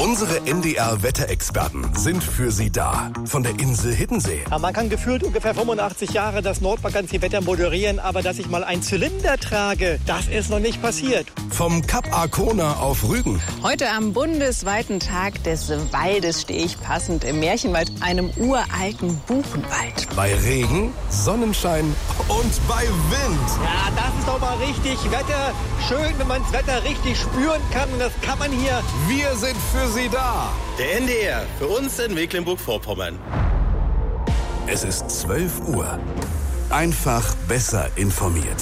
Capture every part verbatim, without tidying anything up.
Unsere N D R-Wetterexperten sind für Sie da. Von der Insel Hiddensee. Ja, man kann gefühlt ungefähr fünfundachtzig Jahre das Nordmagazin-Wetter moderieren, aber dass ich mal einen Zylinder trage, das ist noch nicht passiert. Vom Kap Arkona auf Rügen. Heute am bundesweiten Tag des Waldes stehe ich passend im Märchenwald, einem uralten Buchenwald. Bei Regen, Sonnenschein und bei Wind. Ja, das ist doch mal richtig Wetter. Schön, wenn man das Wetter richtig spüren kann. Und das kann man hier. Wir sind für Sie da. Der N D R, für uns in Mecklenburg-Vorpommern. Es ist zwölf Uhr. Einfach besser informiert.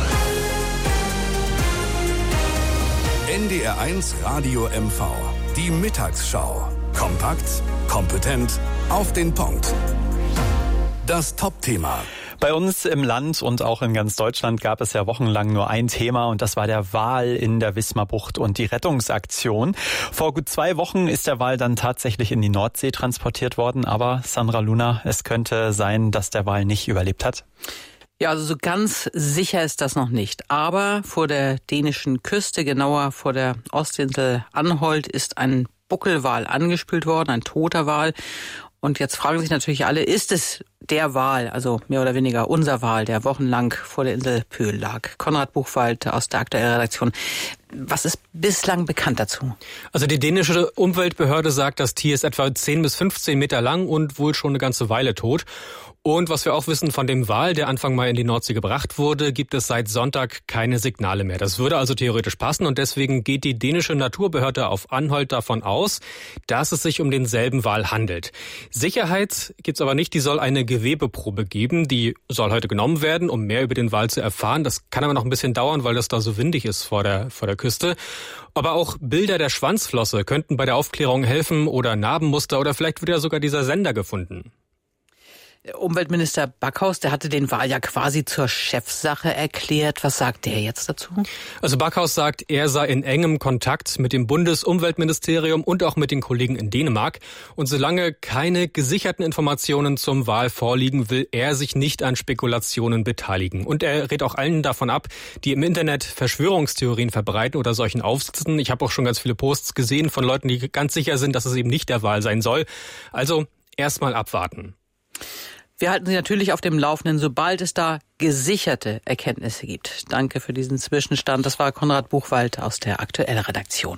N D R eins Radio M V. Die Mittagsschau. Kompakt, kompetent, auf den Punkt. Das Top-Thema. Bei uns im Land und auch in ganz Deutschland gab es ja wochenlang nur ein Thema und das war der Wal in der Wismarbucht und die Rettungsaktion. Vor gut zwei Wochen ist der Wal dann tatsächlich in die Nordsee transportiert worden, aber Sandra Luna, es könnte sein, dass der Wal nicht überlebt hat. Ja, also so ganz sicher ist das noch nicht. Aber vor der dänischen Küste, genauer vor der Ostinsel Anholt, ist ein Buckelwal angespült worden, ein toter Wal. Und jetzt fragen sich natürlich alle, ist es der Wal, also mehr oder weniger unser Wal, der wochenlang vor der Insel Pöhl lag? Konrad Buchwald aus der aktuellen Redaktion. Was ist bislang bekannt dazu? Also die dänische Umweltbehörde sagt, das Tier ist etwa zehn bis fünfzehn Meter lang und wohl schon eine ganze Weile tot. Und was wir auch wissen von dem Wal, der Anfang Mai in die Nordsee gebracht wurde, gibt es seit Sonntag keine Signale mehr. Das würde also theoretisch passen und deswegen geht die dänische Naturbehörde auf Anholt davon aus, dass es sich um denselben Wal handelt. Sicherheit gibt's aber nicht, die soll eine Gewebeprobe geben, die soll heute genommen werden, um mehr über den Wal zu erfahren. Das kann aber noch ein bisschen dauern, weil das da so windig ist vor der, vor der Küste. Aber auch Bilder der Schwanzflosse könnten bei der Aufklärung helfen oder Narbenmuster oder vielleicht wird ja sogar dieser Sender gefunden. Umweltminister Backhaus, der hatte den Wal ja quasi zur Chefsache erklärt. Was sagt der jetzt dazu? Also Backhaus sagt, er sei in engem Kontakt mit dem Bundesumweltministerium und auch mit den Kollegen in Dänemark. Und solange keine gesicherten Informationen zum Wal vorliegen, will er sich nicht an Spekulationen beteiligen. Und er rät auch allen davon ab, die im Internet Verschwörungstheorien verbreiten oder solchen aufsitzen. Ich habe auch schon ganz viele Posts gesehen von Leuten, die ganz sicher sind, dass es eben nicht der Wal sein soll. Also erstmal abwarten. Wir halten Sie natürlich auf dem Laufenden, sobald es da gesicherte Erkenntnisse gibt. Danke für diesen Zwischenstand. Das war Konrad Buchwald aus der aktuellen Redaktion.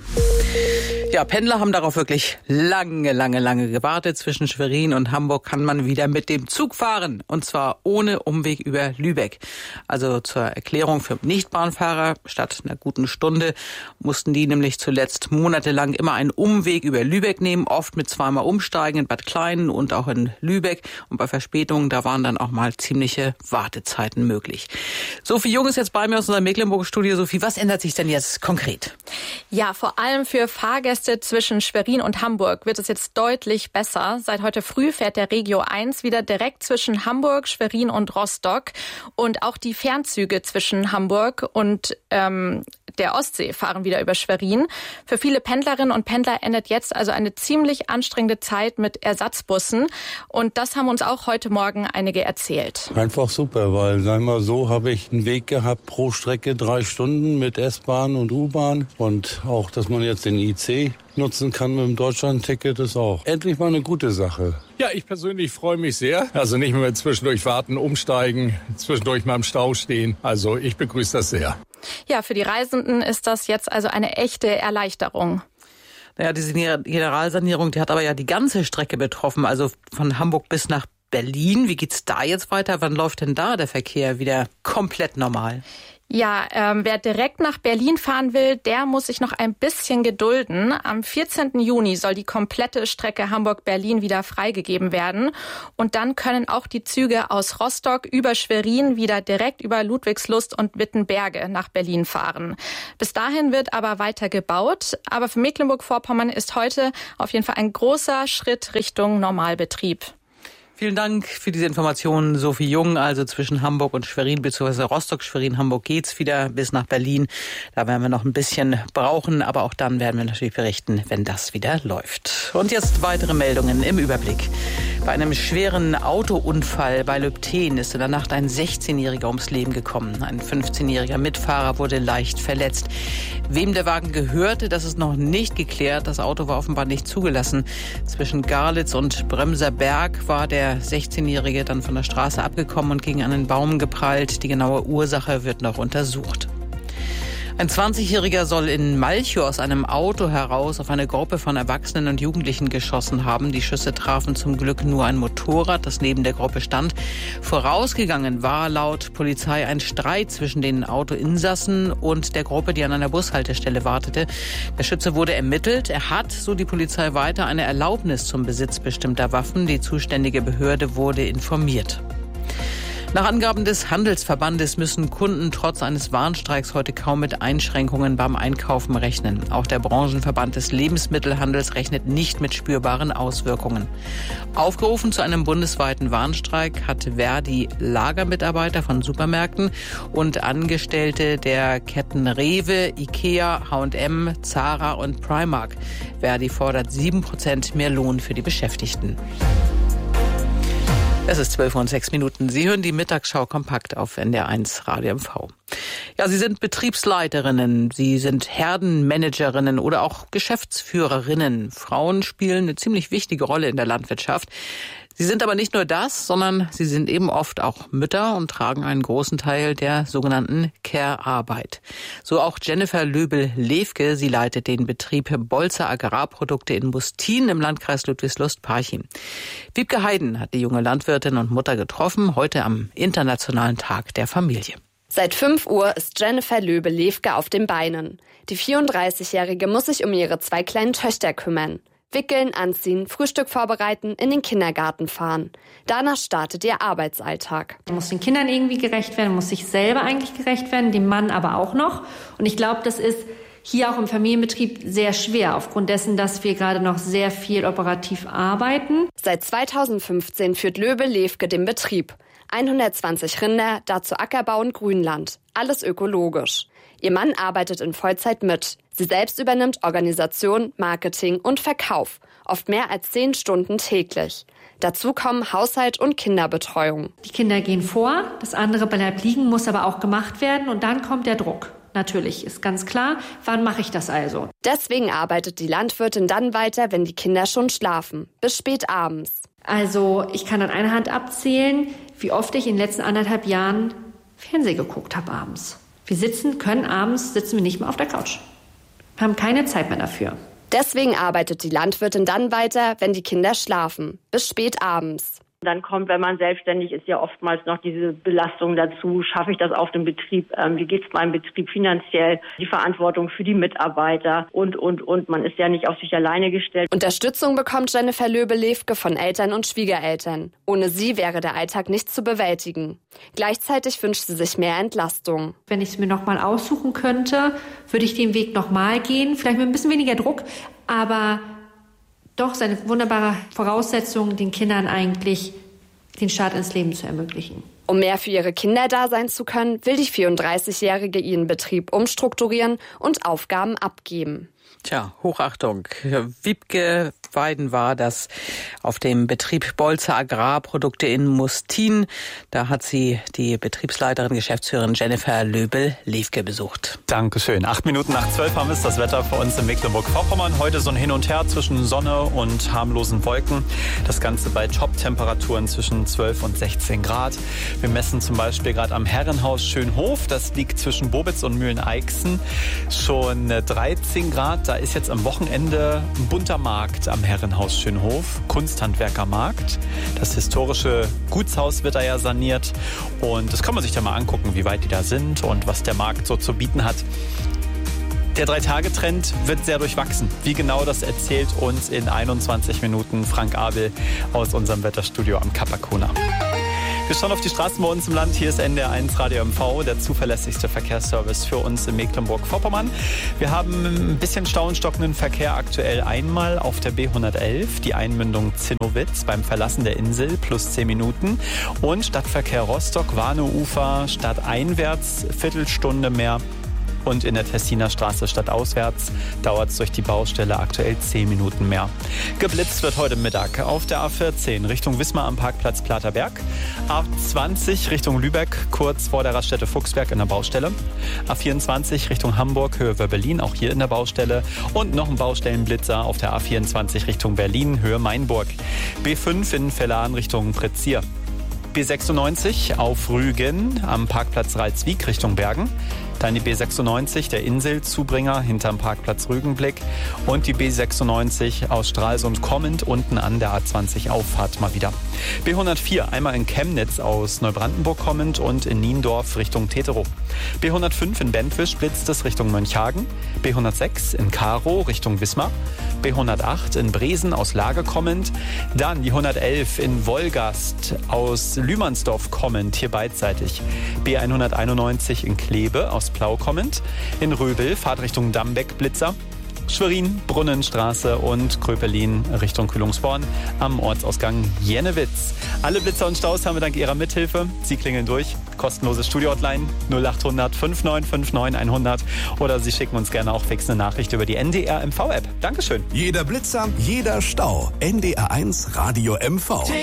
Ja, Pendler haben darauf wirklich lange, lange, lange gewartet. Zwischen Schwerin und Hamburg kann man wieder mit dem Zug fahren. Und zwar ohne Umweg über Lübeck. Also zur Erklärung für Nichtbahnfahrer, statt einer guten Stunde mussten die nämlich zuletzt monatelang immer einen Umweg über Lübeck nehmen. Oft mit zweimal Umsteigen in Bad Kleinen und auch in Lübeck. Und bei Verspätungen, da waren dann auch mal ziemliche Wartezeiten möglich. Sophie Jung ist jetzt bei mir aus unserem Mecklenburg-Studio. Sophie, was ändert sich denn jetzt konkret? Ja, vor allem für Fahrgäste zwischen Schwerin und Hamburg wird es jetzt deutlich besser. Seit heute früh fährt der Regio eins wieder direkt zwischen Hamburg, Schwerin und Rostock. Und auch die Fernzüge zwischen Hamburg und ähm, der Ostsee fahren wieder über Schwerin. Für viele Pendlerinnen und Pendler endet jetzt also eine ziemlich anstrengende Zeit mit Ersatzbussen. Und das haben uns auch heute Morgen einige erzählt. Einfach super, weil, sagen wir mal so, habe ich einen Weg gehabt pro Strecke drei Stunden mit S-Bahn und U-Bahn. Und auch, dass man jetzt den I C nutzen kann mit dem Deutschland-Ticket, ist auch endlich mal eine gute Sache. Ja, ich persönlich freue mich sehr. Also nicht mehr zwischendurch warten, umsteigen, zwischendurch mal im Stau stehen. Also ich begrüße das sehr. Ja, für die Reisenden ist das jetzt also eine echte Erleichterung. Naja, diese Generalsanierung, die hat aber ja die ganze Strecke betroffen, also von Hamburg bis nach Berlin. Wie geht's da jetzt weiter? Wann läuft denn da der Verkehr wieder komplett normal? Ja, ähm, wer direkt nach Berlin fahren will, der muss sich noch ein bisschen gedulden. Am vierzehnten Juni soll die komplette Strecke Hamburg-Berlin wieder freigegeben werden. Und dann können auch die Züge aus Rostock über Schwerin wieder direkt über Ludwigslust und Wittenberge nach Berlin fahren. Bis dahin wird aber weiter gebaut. Aber für Mecklenburg-Vorpommern ist heute auf jeden Fall ein großer Schritt Richtung Normalbetrieb. Vielen Dank für diese Informationen, Sophie Jung. Also zwischen Hamburg und Schwerin bzw. Rostock, Schwerin, Hamburg geht's wieder bis nach Berlin. Da werden wir noch ein bisschen brauchen, aber auch dann werden wir natürlich berichten, wenn das wieder läuft. Und jetzt weitere Meldungen im Überblick. Bei einem schweren Autounfall bei Lübtheen ist in der Nacht ein sechzehnjähriger ums Leben gekommen. Ein fünfzehnjähriger Mitfahrer wurde leicht verletzt. Wem der Wagen gehörte, das ist noch nicht geklärt. Das Auto war offenbar nicht zugelassen. Zwischen Garlitz und Bremser Berg war der sechzehnjährige dann von der Straße abgekommen und gegen einen Baum geprallt. Die genaue Ursache wird noch untersucht. Ein zwanzigjähriger soll in Malchow aus einem Auto heraus auf eine Gruppe von Erwachsenen und Jugendlichen geschossen haben. Die Schüsse trafen zum Glück nur ein Motorrad, das neben der Gruppe stand. Vorausgegangen war laut Polizei ein Streit zwischen den Autoinsassen und der Gruppe, die an einer Bushaltestelle wartete. Der Schütze wurde ermittelt. Er hat, so die Polizei weiter, eine Erlaubnis zum Besitz bestimmter Waffen. Die zuständige Behörde wurde informiert. Nach Angaben des Handelsverbandes müssen Kunden trotz eines Warnstreiks heute kaum mit Einschränkungen beim Einkaufen rechnen. Auch der Branchenverband des Lebensmittelhandels rechnet nicht mit spürbaren Auswirkungen. Aufgerufen zu einem bundesweiten Warnstreik hat Verdi Lagermitarbeiter von Supermärkten und Angestellte der Ketten Rewe, Ikea, H und M, Zara und Primark. Verdi fordert sieben Prozent mehr Lohn für die Beschäftigten. Es ist zwölf Uhr und sechs Minuten. Sie hören die Mittagsschau kompakt auf N D R eins Radio M V. Ja, Sie sind Betriebsleiterinnen, Sie sind Herdenmanagerinnen oder auch Geschäftsführerinnen. Frauen spielen eine ziemlich wichtige Rolle in der Landwirtschaft. Sie sind aber nicht nur das, sondern sie sind eben oft auch Mütter und tragen einen großen Teil der sogenannten Care-Arbeit. So auch Jennifer Löbel-Lewke. Sie leitet den Betrieb Bolzer Agrarprodukte in Mustin im Landkreis Ludwigslust-Parchim. Wiebke Heiden hat die junge Landwirtin und Mutter getroffen, heute am Internationalen Tag der Familie. Seit fünf Uhr ist Jennifer Löbel-Lewke auf den Beinen. Die vierunddreißigjährige muss sich um ihre zwei kleinen Töchter kümmern. Wickeln, anziehen, Frühstück vorbereiten, in den Kindergarten fahren. Danach startet ihr Arbeitsalltag. Man muss den Kindern irgendwie gerecht werden, muss sich selber eigentlich gerecht werden, dem Mann aber auch noch. Und ich glaube, das ist hier auch im Familienbetrieb sehr schwer, aufgrund dessen, dass wir gerade noch sehr viel operativ arbeiten. Seit zweitausendfünfzehn führt Löbel-Lewke den Betrieb. hundertzwanzig Rinder, dazu Ackerbau und Grünland. Alles ökologisch. Ihr Mann arbeitet in Vollzeit mit. Sie selbst übernimmt Organisation, Marketing und Verkauf. Oft mehr als zehn Stunden täglich. Dazu kommen Haushalt und Kinderbetreuung. Die Kinder gehen vor, das andere bleibt liegen, muss aber auch gemacht werden. Und dann kommt der Druck. Natürlich, ist ganz klar. Wann mache ich das also? Deswegen arbeitet die Landwirtin dann weiter, wenn die Kinder schon schlafen. Bis spät abends. Also ich kann an einer Hand abzählen, wie oft ich in den letzten anderthalb Jahren Fernsehen geguckt habe abends. Wir sitzen, können abends, sitzen wir nicht mehr auf der Couch. Wir haben keine Zeit mehr dafür. Deswegen arbeitet die Landwirtin dann weiter, wenn die Kinder schlafen. Bis spät abends. Dann kommt, wenn man selbstständig ist, ja oftmals noch diese Belastung dazu. Schaffe ich das auf dem Betrieb? Ähm, wie geht es meinem Betrieb finanziell? Die Verantwortung für die Mitarbeiter und, und, und. Man ist ja nicht auf sich alleine gestellt. Unterstützung bekommt Jennifer Löbel-Lewke von Eltern und Schwiegereltern. Ohne sie wäre der Alltag nicht zu bewältigen. Gleichzeitig wünscht sie sich mehr Entlastung. Wenn ich es mir noch mal aussuchen könnte, würde ich den Weg noch mal gehen. Vielleicht mit ein bisschen weniger Druck, aber doch seine wunderbare Voraussetzung, den Kindern eigentlich den Start ins Leben zu ermöglichen. Um mehr für ihre Kinder da sein zu können, will die vierunddreißigjährige ihren Betrieb umstrukturieren und Aufgaben abgeben. Tja, Hochachtung. Wiebke Weiden war das auf dem Betrieb Bolzer Agrarprodukte in Mustin. Da hat sie die Betriebsleiterin, Geschäftsführerin Jennifer Löbel-Lewke besucht. Dankeschön. Acht Minuten nach zwölf haben wir das Wetter für uns in Mecklenburg-Vorpommern. Heute so ein Hin und Her zwischen Sonne und harmlosen Wolken. Das Ganze bei Top-Temperaturen zwischen zwölf und sechzehn Grad. Wir messen zum Beispiel gerade am Herrenhaus Schönhof. Das liegt zwischen Bobitz und Mühlen-Eichsen. Schon dreizehn Grad. Da ist jetzt am Wochenende ein bunter Markt am Herrenhaus Schönhof, Kunsthandwerkermarkt. Das historische Gutshaus wird da ja saniert und das kann man sich da mal angucken, wie weit die da sind und was der Markt so zu bieten hat. Der Drei-Tage-Trend wird sehr durchwachsen. Wie genau, das erzählt uns in einundzwanzig Minuten Frank Abel aus unserem Wetterstudio am Kapakona. Wir schauen auf die Straßen bei uns im Land. Hier ist N D R eins Radio M V, der zuverlässigste Verkehrsservice für uns in Mecklenburg-Vorpommern. Wir haben ein bisschen Stau und stockenden Verkehr aktuell einmal auf der B hundertelf, die Einmündung Zinnowitz beim Verlassen der Insel, plus zehn Minuten. Und Stadtverkehr Rostock, Warneufer, stadteinwärts, Viertelstunde mehr. Und in der Tessiner Straße stadtauswärts dauert es durch die Baustelle aktuell zehn Minuten mehr. Geblitzt wird heute Mittag auf der A vierzehn Richtung Wismar am Parkplatz Platerberg. A zwanzig Richtung Lübeck, kurz vor der Raststätte Fuchsberg in der Baustelle. A vierundzwanzig Richtung Hamburg, Höhe Berlin, auch hier in der Baustelle. Und noch ein Baustellenblitzer auf der A vierundzwanzig Richtung Berlin, Höhe Mainburg. B fünf in Vellan Richtung Pretzier. B sechsundneunzig auf Rügen am Parkplatz Ralswiek Richtung Bergen. Dann die B sechsundneunzig, der Inselzubringer hinterm Parkplatz Rügenblick. Und die B sechsundneunzig aus Stralsund kommend unten an der A zwanzig Auffahrt mal wieder. B hundertvier einmal in Chemnitz aus Neubrandenburg kommend und in Niendorf Richtung Teterow. B hundertfünf in Bentwisch blitzt es Richtung Mönchhagen. B hundertsechs in Karow Richtung Wismar. B hundertacht in Bresen aus Lage kommend. Dann die hundertelf in Wolgast aus Lühmannsdorf kommend, hier beidseitig. B hunderteinundneunzig in Kleve aus Plau kommend. In Röbel Fahrt Richtung Dambeck Blitzer. Schwerin, Brunnenstraße und Kröpelin Richtung Kühlungsborn am Ortsausgang Jennewitz. Alle Blitzer und Staus haben wir dank Ihrer Mithilfe. Sie klingeln durch. Kostenlose Studio-Hotline null acht hundert fünfundneunzig neunundfünfzig hundert oder Sie schicken uns gerne auch fix eine Nachricht über die N D R M V-App. Dankeschön. Jeder Blitzer, jeder Stau. N D R eins Radio M V.